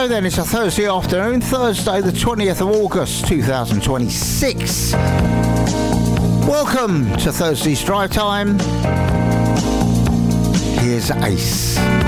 go then, it's a Thursday afternoon, Thursday the 20th of August 2026. Welcome to Thursday's Drive Time. Here's Ace.